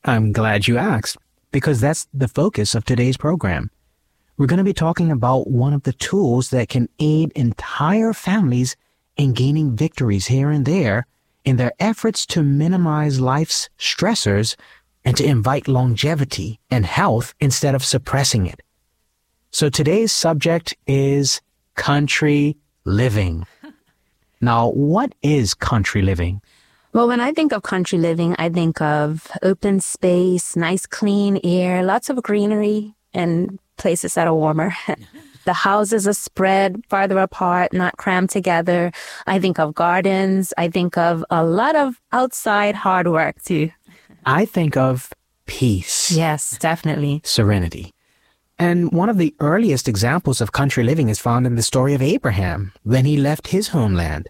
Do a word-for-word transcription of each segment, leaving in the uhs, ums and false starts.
I'm glad you asked, because that's the focus of today's program. We're going to be talking about one of the tools that can aid entire families in gaining victories here and there in their efforts to minimize life's stressors and to invite longevity and health instead of suppressing it. So today's subject is country living. Now, what is country living? Well, when I think of country living, I think of open space, nice clean air, lots of greenery, and places that are warmer. The houses are spread farther apart, not crammed together. I think of gardens. I think of a lot of outside hard work too. I think of peace. Yes, definitely. Serenity. And one of the earliest examples of country living is found in the story of Abraham when he left his homeland.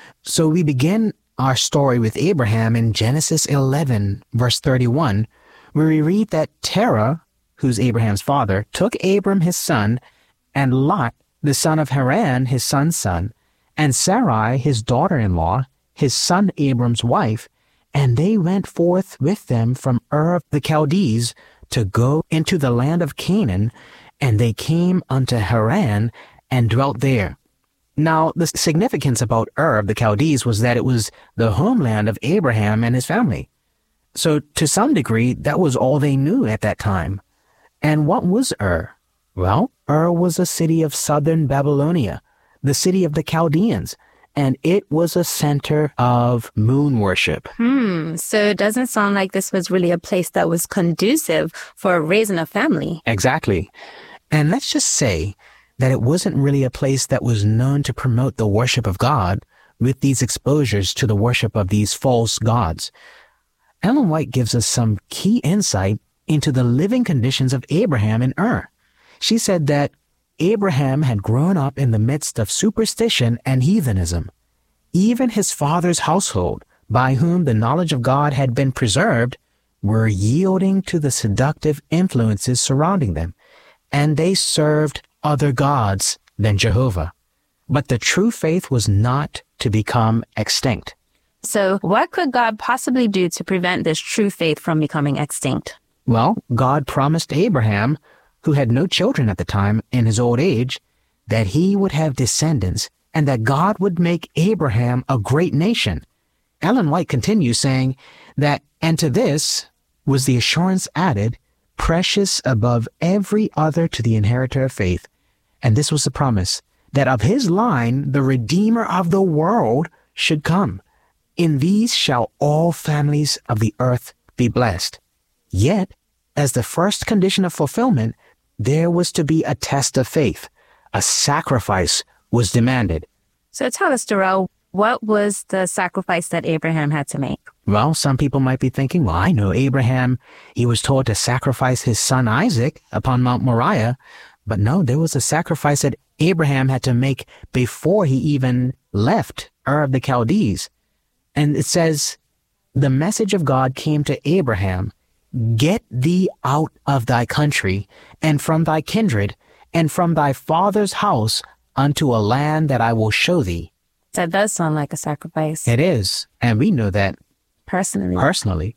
So we begin our story with Abraham in Genesis eleven, verse thirty-one, where we read that Terah, who's Abraham's father, took Abram his son, and Lot, the son of Haran, his son's son, and Sarai, his daughter-in-law, his son Abram's wife, and they went forth with them from Ur of the Chaldees to go into the land of Canaan, and they came unto Haran and dwelt there. Now, the significance about Ur of the Chaldees was that it was the homeland of Abraham and his family. So, to some degree, that was all they knew at that time. And what was Ur? Well, Ur was a city of southern Babylonia, the city of the Chaldeans, and it was a center of moon worship. Hmm, so it doesn't sound like this was really a place that was conducive for raising a family. Exactly. And let's just say that it wasn't really a place that was known to promote the worship of God with these exposures to the worship of these false gods. Ellen White gives us some key insight into the living conditions of Abraham in Ur. She said that Abraham had grown up in the midst of superstition and heathenism. Even his father's household, by whom the knowledge of God had been preserved, were yielding to the seductive influences surrounding them, and they served other gods than Jehovah. But the true faith was not to become extinct. So what could God possibly do to prevent this true faith from becoming extinct? Well, God promised Abraham, who had no children at the time in his old age, that he would have descendants and that God would make Abraham a great nation. Ellen White continues saying that, and to this was the assurance added, precious above every other to the inheritor of faith. And this was the promise, that of his line the Redeemer of the world should come. In these shall all families of the earth be blessed. Yet, as the first condition of fulfillment, there was to be a test of faith. A sacrifice was demanded. So tell us, Darrell, what was the sacrifice that Abraham had to make? Well, some people might be thinking, well, I know Abraham, he was told to sacrifice his son Isaac upon Mount Moriah. But no, there was a sacrifice that Abraham had to make before he even left Ur of the Chaldees. And it says, the message of God came to Abraham, get thee out of thy country, and from thy kindred, and from thy father's house, unto a land that I will show thee. That does sound like a sacrifice. It is, and we know that Personally. Personally.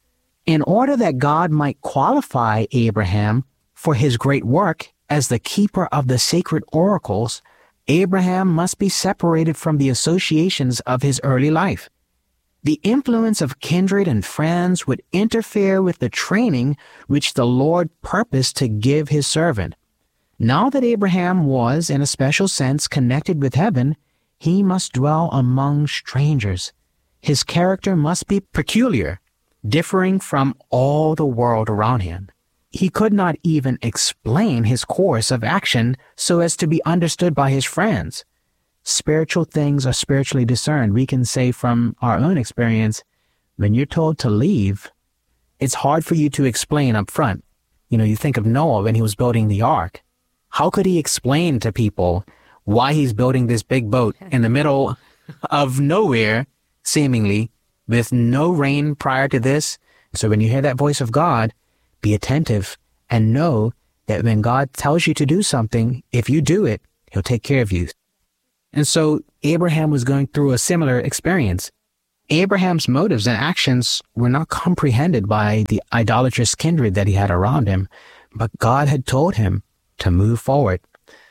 In order that God might qualify Abraham for his great work as the keeper of the sacred oracles, Abraham must be separated from the associations of his early life. The influence of kindred and friends would interfere with the training which the Lord purposed to give his servant. Now that Abraham was, in a special sense, connected with heaven, he must dwell among strangers. His character must be peculiar, differing from all the world around him. He could not even explain his course of action so as to be understood by his friends. Spiritual things are spiritually discerned. We can say from our own experience, when you're told to leave, it's hard for you to explain up front. You know, you think of Noah when he was building the ark. How could he explain to people why he's building this big boat in the middle of nowhere, seemingly, with no rain prior to this? So when you hear that voice of God, be attentive and know that when God tells you to do something, if you do it, he'll take care of you. And so Abraham was going through a similar experience. Abraham's motives and actions were not comprehended by the idolatrous kindred that he had around him, but God had told him to move forward.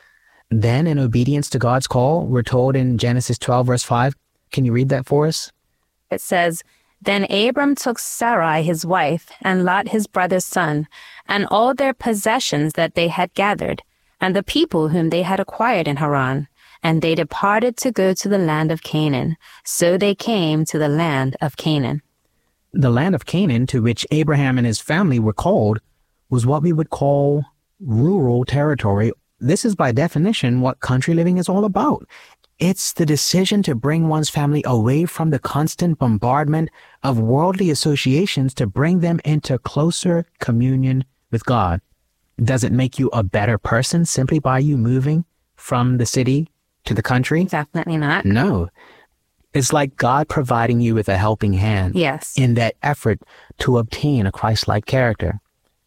Then, in obedience to God's call, we're told in Genesis twelve, verse five. Can you read that for us? It says, "Then Abram took Sarai his wife, and Lot his brother's son, and all their possessions that they had gathered, and the people whom they had acquired in Haran. And they departed to go to the land of Canaan. So they came to the land of Canaan." The land of Canaan, to which Abraham and his family were called, was what we would call rural territory. This is by definition what country living is all about. It's the decision to bring one's family away from the constant bombardment of worldly associations to bring them into closer communion with God. Does it make you a better person simply by you moving from the city to the country? Definitely not. No. It's like God providing you with a helping hand. Yes. In that effort to obtain a Christ-like character.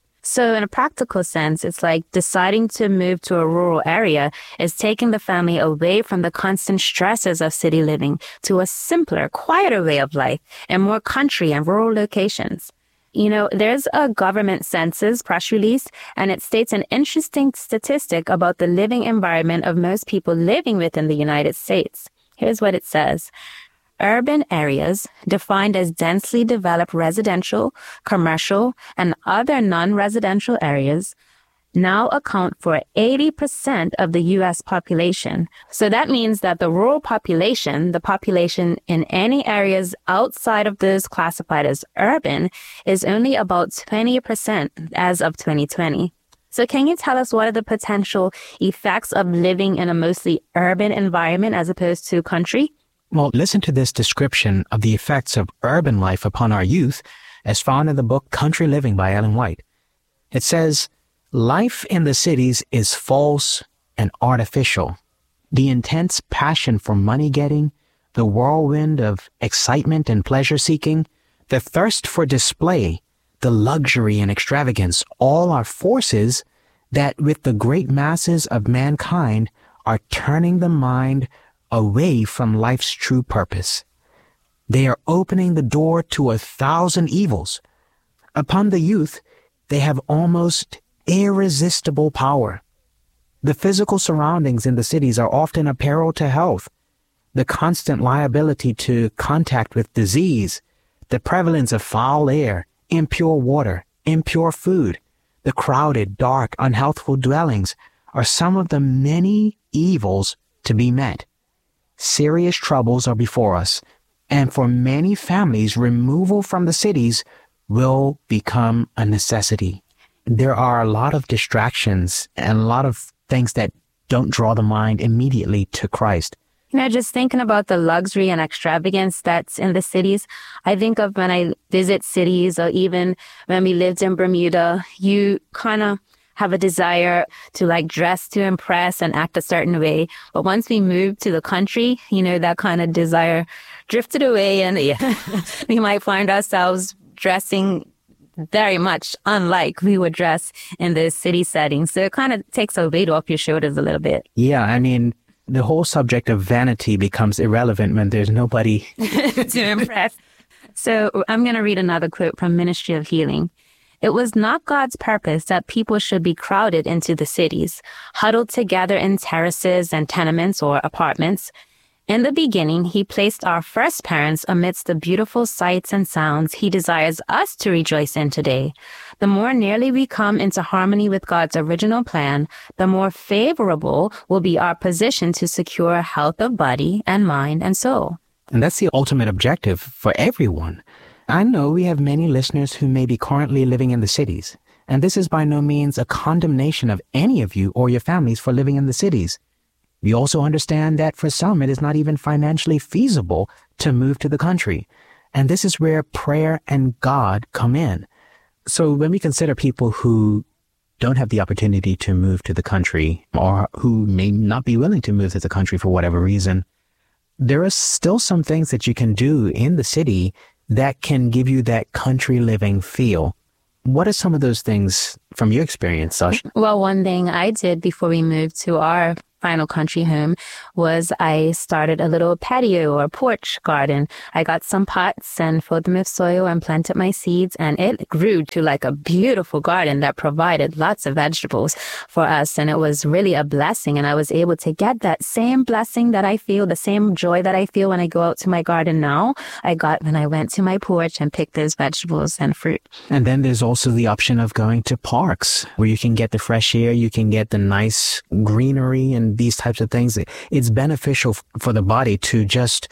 So in a practical sense, it's like deciding to move to a rural area is taking the family away from the constant stresses of city living to a simpler, quieter way of life in more country and rural locations. You know, there's a government census press release, and it states an interesting statistic about the living environment of most people living within the United States. Here's what it says. Urban areas, defined as densely developed residential, commercial, and other non-residential areas, now account for eighty percent of the U S population. So that means that the rural population, the population in any areas outside of those classified as urban, is only about twenty percent as of twenty twenty. So can you tell us what are the potential effects of living in a mostly urban environment as opposed to country? Well, listen to this description of the effects of urban life upon our youth as found in the book Country Living by Ellen White. It says, "Life in the cities is false and artificial. The intense passion for money-getting, the whirlwind of excitement and pleasure-seeking, the thirst for display, the luxury and extravagance, all are forces that with the great masses of mankind are turning the mind away from life's true purpose. They are opening the door to a thousand evils. Upon the youth, they have almost irresistible power. The physical surroundings in the cities are often a peril to health. The constant liability to contact with disease, the prevalence of foul air, impure water, impure food, the crowded, dark, unhealthful dwellings are some of the many evils to be met. Serious troubles are before us, and for many families, removal from the cities will become a necessity. There are a lot of distractions and a lot of things that don't draw the mind immediately to Christ. You know, just thinking about the luxury and extravagance that's in the cities, I think of when I visit cities or even when we lived in Bermuda, you kind of have a desire to like dress to impress and act a certain way. But once we moved to the country, you know, that kind of desire drifted away, and yeah, we might find ourselves dressing very much unlike we would dress in the city setting. So it kind of takes a weight off your shoulders a little bit. Yeah, I mean, the whole subject of vanity becomes irrelevant when there's nobody to impress. So I'm going to read another quote from Ministry of Healing. "It was not God's purpose that people should be crowded into the cities, huddled together in terraces and tenements or apartments. In the beginning, he placed our first parents amidst the beautiful sights and sounds he desires us to rejoice in today. The more nearly we come into harmony with God's original plan, the more favorable will be our position to secure health of body and mind and soul." And that's the ultimate objective for everyone. I know we have many listeners who may be currently living in the cities, and this is by no means a condemnation of any of you or your families for living in the cities. We also understand that for some, it is not even financially feasible to move to the country. And this is where prayer and God come in. So when we consider people who don't have the opportunity to move to the country, or who may not be willing to move to the country for whatever reason, there are still some things that you can do in the city that can give you that country living feel. What are some of those things from your experience, Sasha? Well, one thing I did before we moved to our final country home was I started a little patio or porch garden. I got some pots and filled them with soil and planted my seeds, and it grew to like a beautiful garden that provided lots of vegetables for us. And it was really a blessing. And I was able to get that same blessing that I feel, the same joy that I feel when I go out to my garden now, I got when I went to my porch and picked those vegetables and fruit. And then there's also the option of going to parks where you can get the fresh air, you can get the nice greenery and these types of things. It's beneficial for the body to just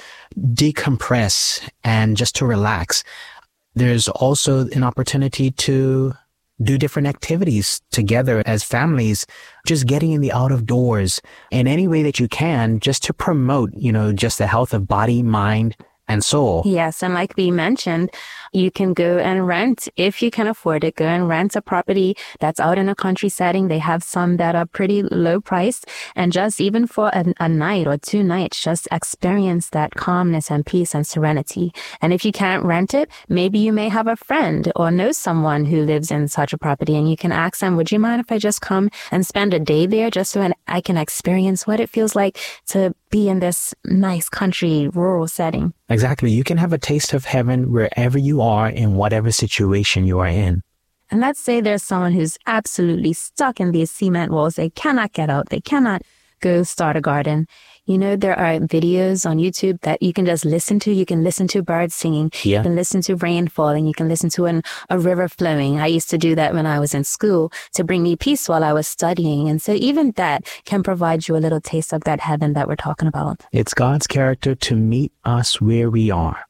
decompress and just to relax. There's also an opportunity to do different activities together as families, just getting in the out of doors in any way that you can, just to promote, you know, just the health of body, mind, and soul. Yes. And like we mentioned, you can go and rent, if you can afford it, go and rent a property that's out in a country setting. They have some that are pretty low priced. And just even for a, a night or two nights, just experience that calmness and peace and serenity. And if you can't rent it, maybe you may have a friend or know someone who lives in such a property, and you can ask them, would you mind if I just come and spend a day there just so I can experience what it feels like to be in this nice country rural setting? Exactly. You can have a taste of heaven wherever you are, in whatever situation you are in. And let's say there's someone who's absolutely stuck in these cement walls. They cannot get out. They cannot go start a garden. You know, there are videos on YouTube that you can just listen to. You can listen to birds singing. Yeah. You can listen to rain falling. You can listen to an, a river flowing. I used to do that when I was in school to bring me peace while I was studying. And so even that can provide you a little taste of that heaven that we're talking about. It's God's character to meet us where we are.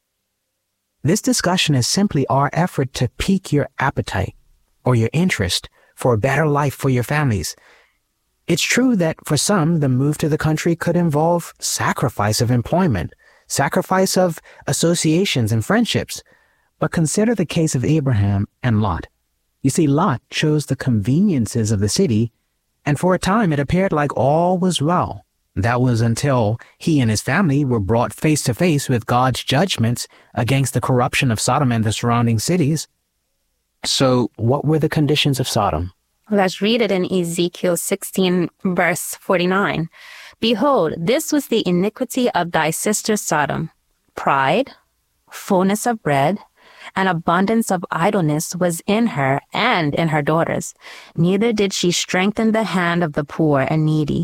This discussion is simply our effort to pique your appetite or your interest for a better life for your families. It's true that for some, the move to the country could involve sacrifice of employment, sacrifice of associations and friendships. But consider the case of Abraham and Lot. You see, Lot chose the conveniences of the city, and for a time it appeared like all was well. That was until he and his family were brought face to face with God's judgments against the corruption of Sodom and the surrounding cities. So what were the conditions of Sodom? Let's read it in Ezekiel sixteen, verse forty-nine. Behold, this was the iniquity of thy sister Sodom. Pride, fullness of bread, and abundance of idleness was in her and in her daughters. Neither did she strengthen the hand of the poor and needy.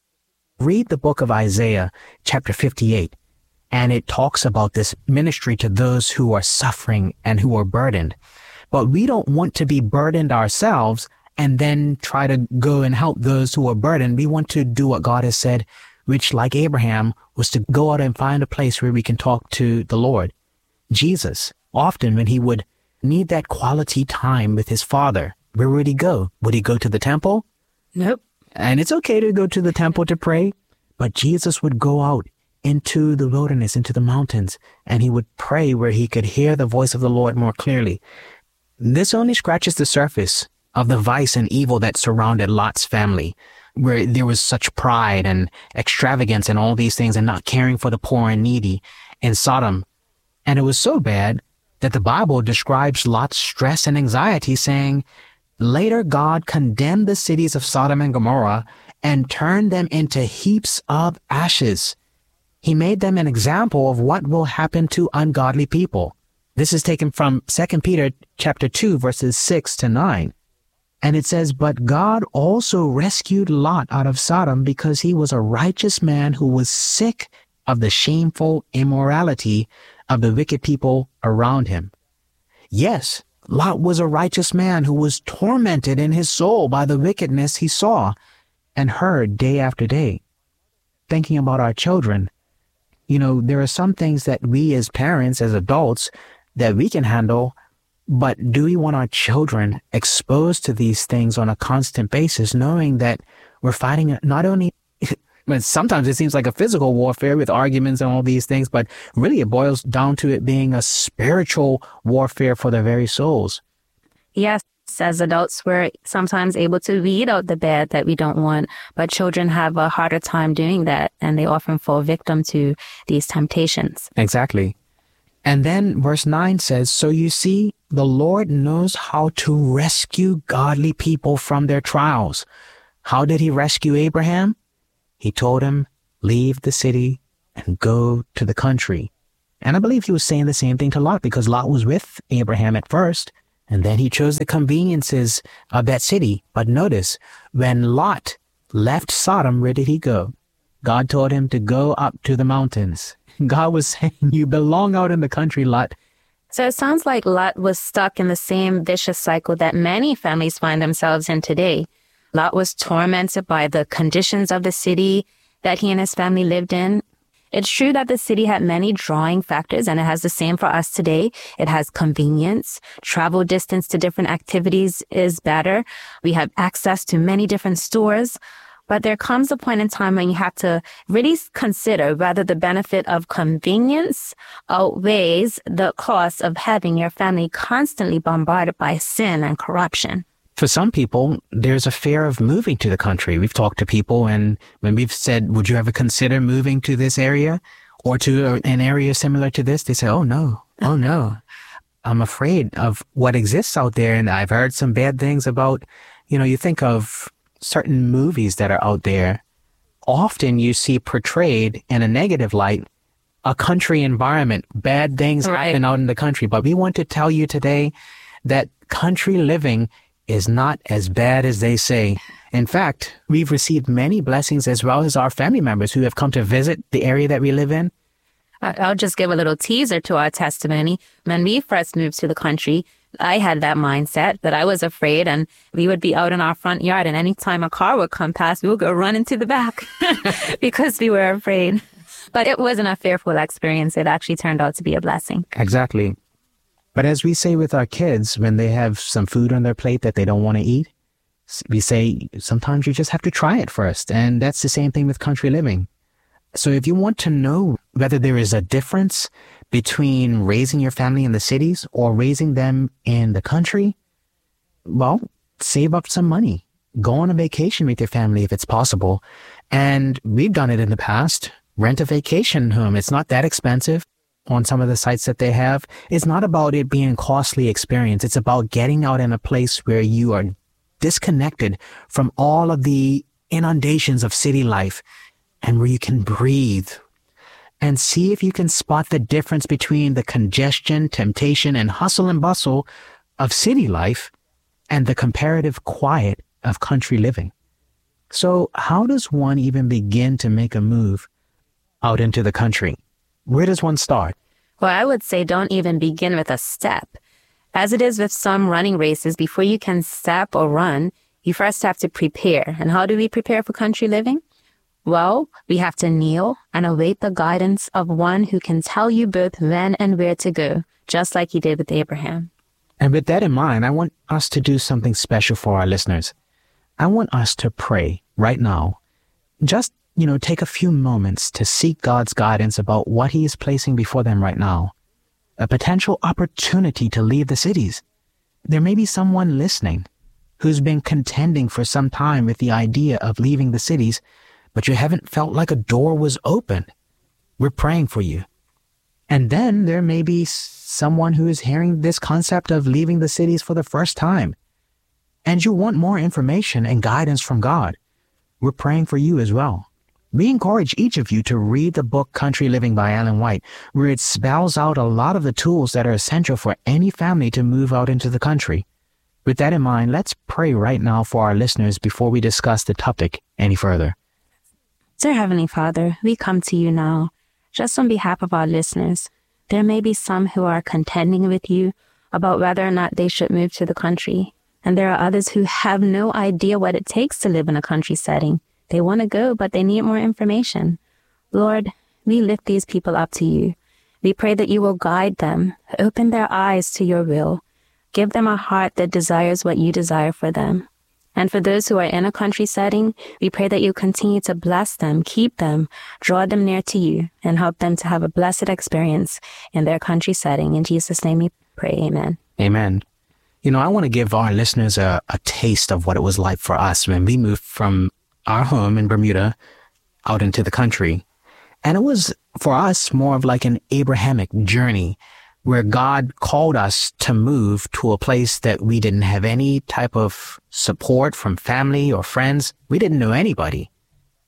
Read the book of Isaiah, chapter fifty-eight, and it talks about this ministry to those who are suffering and who are burdened. But we don't want to be burdened ourselves and then try to go and help those who are burdened. We want to do what God has said, which, like Abraham, was to go out and find a place where we can talk to the Lord. Jesus, often when he would need that quality time with his Father, where would he go? Would he go to the temple? Nope. And it's okay to go to the temple to pray, but Jesus would go out into the wilderness, into the mountains, and he would pray where he could hear the voice of the Lord more clearly. This only scratches the surface of the vice and evil that surrounded Lot's family, where there was such pride and extravagance and all these things and not caring for the poor and needy in Sodom. And it was so bad that the Bible describes Lot's stress and anxiety, saying, later God condemned the cities of Sodom and Gomorrah and turned them into heaps of ashes. He made them an example of what will happen to ungodly people. This is taken from Second Peter chapter two, verses six to nine. And it says, but God also rescued Lot out of Sodom because he was a righteous man who was sick of the shameful immorality of the wicked people around him. Yes, Lot was a righteous man who was tormented in his soul by the wickedness he saw and heard day after day. Thinking about our children, you know, there are some things that we as parents, as adults, that we can handle. But do we want our children exposed to these things on a constant basis, knowing that we're fighting not only, but sometimes it seems like a physical warfare with arguments and all these things, but really it boils down to it being a spiritual warfare for their very souls. Yes, as adults, we're sometimes able to weed out the bad that we don't want, but children have a harder time doing that, and they often fall victim to these temptations. Exactly. And then verse nine says, so you see, the Lord knows how to rescue godly people from their trials. How did he rescue Abraham? he told him, leave the city and go to the country. And I believe he was saying the same thing to Lot, because Lot was with Abraham at first, and then he chose the conveniences of that city. But notice, when Lot left Sodom, where did he go? God told him to go up to the mountains. God was saying, you belong out in the country, Lot. So it sounds like Lot was stuck in the same vicious cycle that many families find themselves in today. Lot was tormented by the conditions of the city that he and his family lived in. It's true that the city had many drawing factors, and it has the same for us today. It has convenience. Travel distance to different activities is better. We have access to many different stores. But there comes a point in time when you have to really consider whether the benefit of convenience outweighs the cost of having your family constantly bombarded by sin and corruption. For some people, there's a fear of moving to the country. We've talked to people, and when we've said, would you ever consider moving to this area or to an area similar to this? They say, oh, no, oh, no. I'm afraid of what exists out there. And I've heard some bad things about, you know, you think of certain movies that are out there. Often you see portrayed in a negative light a country environment, bad things Right. happen out in the country. But we want to tell you today that country living is not as bad as they say. In fact, we've received many blessings, as well as our family members who have come to visit the area that we live in. I- I'll just give a little teaser to our testimony. When we first moved to the country, I had that mindset that I was afraid, and we would be out in our front yard, and anytime a car would come past, we would go run into the back because we were afraid. But it wasn't a fearful experience. It actually turned out to be a blessing. Exactly. But as we say with our kids, when they have some food on their plate that they don't want to eat, we say, sometimes you just have to try it first. And that's the same thing with country living. So if you want to know whether there is a difference between raising your family in the cities or raising them in the country, well, save up some money. Go on a vacation with your family if it's possible. And we've done it in the past. Rent a vacation home. It's not that expensive on some of the sites that they have. It's not about it being a costly experience. It's about getting out in a place where you are disconnected from all of the inundations of city life, and where you can breathe and see if you can spot the difference between the congestion, temptation, and hustle and bustle of city life and the comparative quiet of country living. So how does one even begin to make a move out into the country? Where does one start? Well, I would say don't even begin with a step. As it is with some running races, before you can step or run, you first have to prepare. And how do we prepare for country living? Well, we have to kneel and await the guidance of one who can tell you both when and where to go, just like he did with Abraham. And with that in mind, I want us to do something special for our listeners. I want us to pray right now. Just, you know, take a few moments to seek God's guidance about what he is placing before them right now. A potential opportunity to leave the cities. There may be someone listening who's been contending for some time with the idea of leaving the cities, but you haven't felt like a door was open. We're praying for you. And then there may be someone who is hearing this concept of leaving the cities for the first time, and you want more information and guidance from God. We're praying for you as well. We encourage each of you to read the book Country Living by Ellen White, where it spells out a lot of the tools that are essential for any family to move out into the country. With that in mind, let's pray right now for our listeners before we discuss the topic any further. Dear Heavenly Father, we come to you now, just on behalf of our listeners. There may be some who are contending with you about whether or not they should move to the country. And there are others who have no idea what it takes to live in a country setting. They want to go, but they need more information. Lord, we lift these people up to you. We pray that you will guide them, open their eyes to your will, give them a heart that desires what you desire for them. And for those who are in a country setting, we pray that you continue to bless them, keep them, draw them near to you, and help them to have a blessed experience in their country setting. In Jesus' name we pray, amen. Amen. You know, I want to give our listeners a, a taste of what it was like for us when we moved from our home in Bermuda out into the country. And it was, for us, more of like an Abrahamic journey where God called us to move to a place that we didn't have any type of support from family or friends. We didn't know anybody.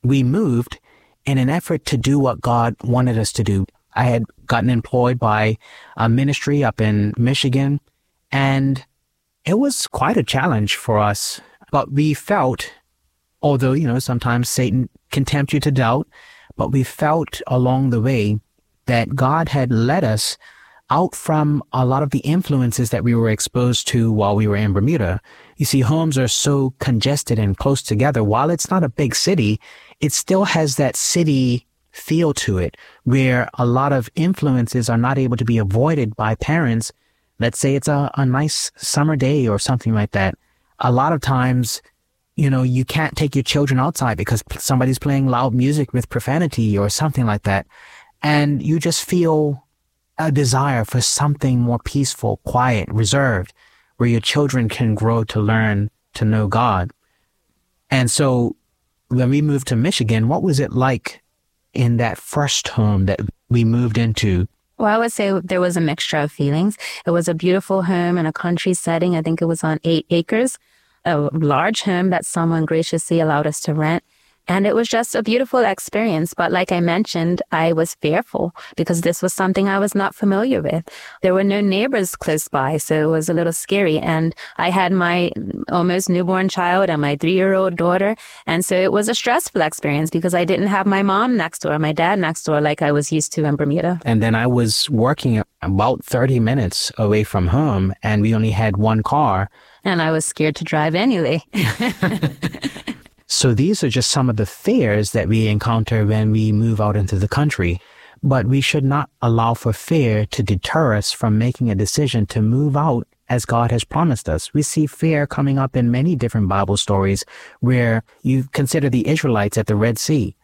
we moved in an effort to do what God wanted us to do. I had gotten employed by a ministry up in Michigan, and it was quite a challenge for us. But we felt, although, you know, sometimes Satan can tempt you to doubt, but we felt along the way that God had led us out from a lot of the influences that we were exposed to while we were in Bermuda. You see, homes are so congested and close together. While it's not a big city, it still has that city feel to it, where a lot of influences are not able to be avoided by parents. Let's say it's a, a nice summer day or something like that. A lot of times, you know, you can't take your children outside because somebody's playing loud music with profanity or something like that. And you just feel a desire for something more peaceful, quiet, reserved, where your children can grow to learn to know God. And so when we moved to Michigan, what was it like in that first home that we moved into? Well, I would say there was a mixture of feelings. It was a beautiful home in a country setting. I think it was on eight acres, a large home that someone graciously allowed us to rent. And it was just a beautiful experience. But like I mentioned, I was fearful because this was something I was not familiar with. There were no neighbors close by, so it was a little scary. And I had my almost newborn child and my three-year-old daughter. And so it was a stressful experience because I didn't have my mom next door, my dad next door, like I was used to in Bermuda. And then I was working about thirty minutes away from home, and we only had one car. And I was scared to drive anyway. So these are just some of the fears that we encounter when we move out into the country. But we should not allow for fear to deter us from making a decision to move out as God has promised us. We see fear coming up in many different Bible stories where you consider the Israelites at the Red Sea.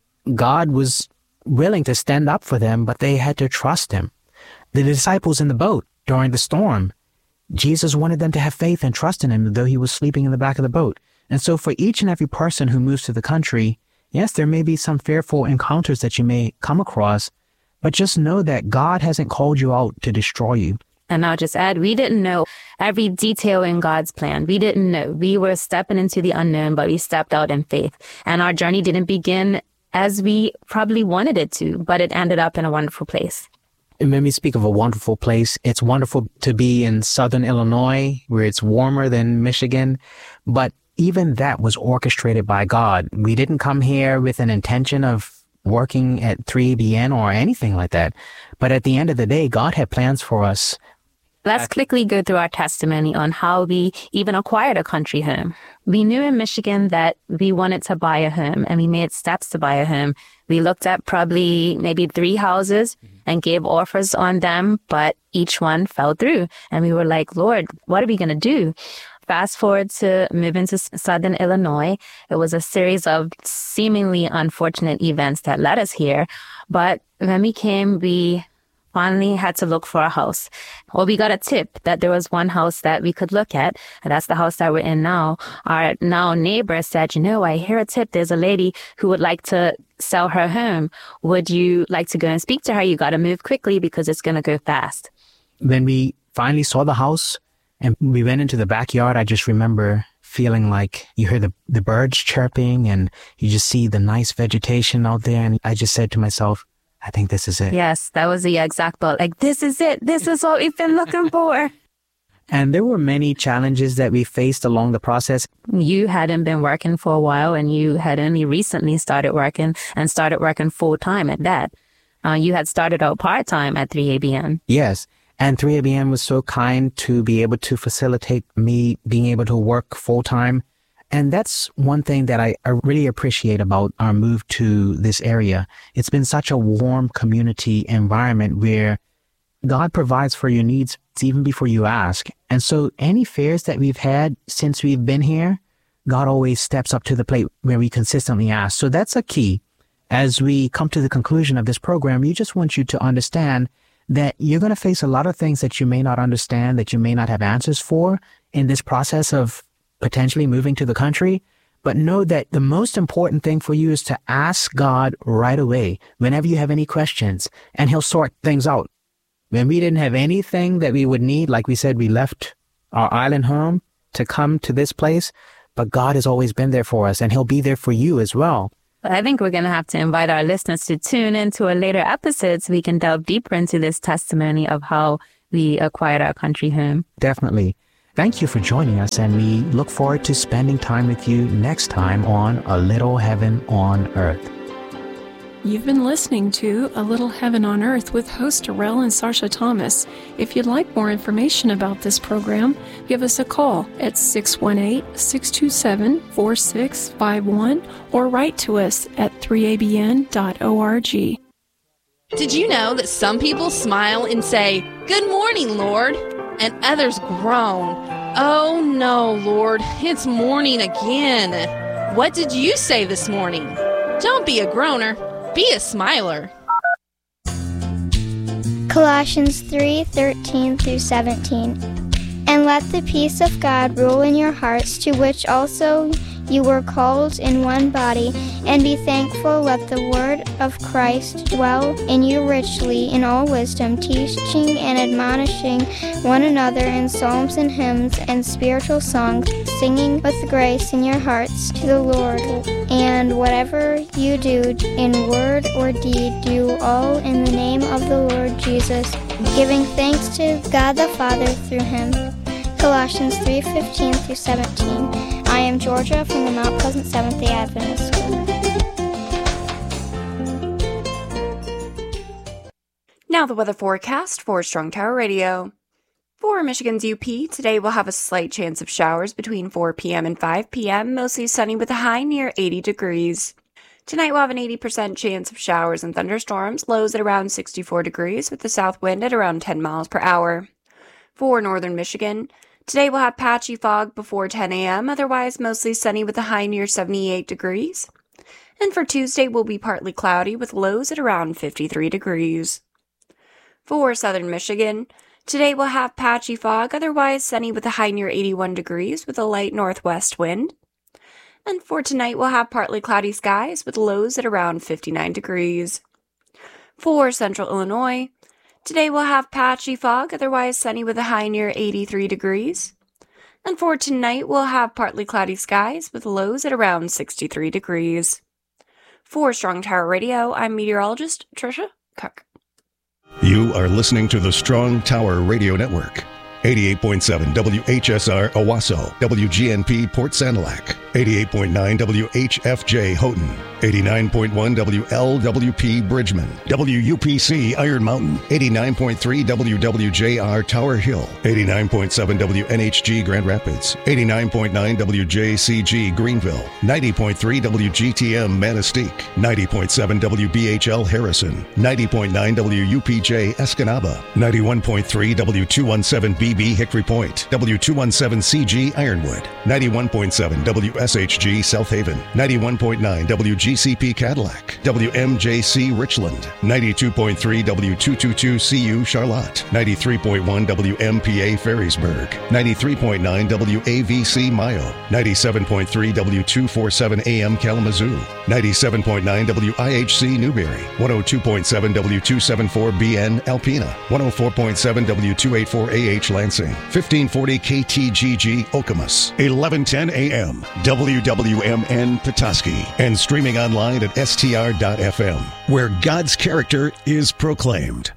God was willing to stand up for them, but they had to trust him. The disciples in the boat during the storm, Jesus wanted them to have faith and trust in him, though he was sleeping in the back of the boat. And so for each and every person who moves to the country, yes, there may be some fearful encounters that you may come across, but just know that God hasn't called you out to destroy you. And I'll just add, we didn't know every detail in God's plan. We didn't know. We were stepping into the unknown, but we stepped out in faith. And our journey didn't begin as we probably wanted it to, but it ended up in a wonderful place. And when we speak of a wonderful place, it's wonderful to be in southern Illinois, where it's warmer than Michigan, but even that was orchestrated by God. We didn't come here with an intention of working at three A B N or anything like that. But at the end of the day, God had plans for us. Let's quickly go through our testimony on how we even acquired a country home. We knew in Michigan that we wanted to buy a home, and we made steps to buy a home. We looked at probably maybe three houses and gave offers on them, but each one fell through. And we were like, Lord, what are we going to do? Fast forward to moving to Southern Illinois. It was a series of seemingly unfortunate events that led us here. But when we came, we finally had to look for a house. Well, we got a tip that there was one house that we could look at, and that's the house that we're in now. Our now neighbor said, you know, I hear a tip. There's a lady who would like to sell her home. Would you like to go and speak to her? You got to move quickly because it's going to go fast. When we finally saw the house, and we went into the backyard, I just remember feeling like you hear the, the birds chirping and you just see the nice vegetation out there. And I just said to myself, I think this is it. Yes, that was the exact thought. Like, this is it. This is what we've been looking for. And there were many challenges that we faced along the process. You hadn't been working for a while, and you had only recently started working and started working full time at that. Uh, you had started out part time at three A B N. Yes. And three A B N was so kind to be able to facilitate me being able to work full time. And that's one thing that I, I really appreciate about our move to this area. It's been such a warm community environment where God provides for your needs even before you ask. And so any fears that we've had since we've been here, God always steps up to the plate where we consistently ask. So that's a key. As we come to the conclusion of this program, we just want you to understand that you're going to face a lot of things that you may not understand, that you may not have answers for in this process of potentially moving to the country. But know that the most important thing for you is to ask God right away whenever you have any questions, and he'll sort things out. When we didn't have anything that we would need, like we said, we left our island home to come to this place, but God has always been there for us, and he'll be there for you as well. But I think we're going to have to invite our listeners to tune into a later episode so we can delve deeper into this testimony of how we acquired our country home. Definitely. Thank you for joining us, and we look forward to spending time with you next time on A Little Heaven on Earth. You've been listening to A Little Heaven on Earth with host Darrell and Sarsha Thomas. If you'd like more information about this program, give us a call at six one eight, six two seven, four six five one or write to us at three a b n dot org. Did you know that some people smile and say, "Good morning, Lord," and others groan, "Oh no, Lord, it's morning again"? What did you say this morning? Don't be a groaner. Be a smiler. Colossians three thirteen through seventeen. And let the peace of God rule in your hearts, to which also you were called in one body, and be thankful. Let the word of Christ dwell in you richly in all wisdom, teaching and admonishing one another in psalms and hymns and spiritual songs, singing with grace in your hearts to the Lord. And whatever you do in word or deed, do all in the name of the Lord Jesus, giving thanks to God the Father through him. Colossians three fifteen through seventeen. I am Georgia from the Mount Pleasant Seventh-day Adventist School. Now the weather forecast for Strong Tower Radio. For Michigan's U P, today we'll have a slight chance of showers between four p.m. and five p.m., mostly sunny with a high near eighty degrees. Tonight we'll have an eighty percent chance of showers and thunderstorms, lows at around sixty-four degrees, with the south wind at around ten miles per hour. For northern Michigan, today we'll have patchy fog before ten a.m., otherwise mostly sunny with a high near seventy-eight degrees. And for Tuesday, we'll be partly cloudy with lows at around fifty-three degrees. For southern Michigan, today we'll have patchy fog, otherwise sunny with a high near eighty-one degrees with a light northwest wind. And for tonight, we'll have partly cloudy skies with lows at around fifty-nine degrees. For central Illinois, today we'll have patchy fog, otherwise sunny with a high near eighty-three degrees. And for tonight, we'll have partly cloudy skies with lows at around sixty-three degrees. For Strong Tower Radio, I'm meteorologist Trisha Cook. You are listening to the Strong Tower Radio Network. eighty-eight point seven W H S R Owasso, W G N P Port Sanilac, eighty-eight point nine W H F J Houghton, eighty-nine point one W L W P Bridgman, W U P C Iron Mountain, eighty-nine point three W W J R Tower Hill, eighty-nine point seven W N H G Grand Rapids, eighty-nine point nine W J C G Greenville, ninety point three W G T M Manistee, ninety point seven W B H L Harrison, ninety point nine W U P J Escanaba, ninety-one point three W two seventeen B B Hickory Point, W two seventeen C G Ironwood, ninety-one point seven W S H G South Haven, ninety-one point nine W G C P Cadillac, W M J C Richland, ninety-two point three W two twenty-two C U Charlotte, ninety-three point one W M P A Ferrisburg, ninety-three point nine W A V C Mayo, ninety-seven point three W two forty-seven A M Kalamazoo, ninety-seven point nine W I H C Newberry, one oh two point seven W two seventy-four B N Alpena, one oh four point seven W two eighty-four A H Lansing, fifteen forty K T G G Okemos, eleven ten A M W W M N Petoskey, and streaming online at S T R dot F M, where God's character is proclaimed.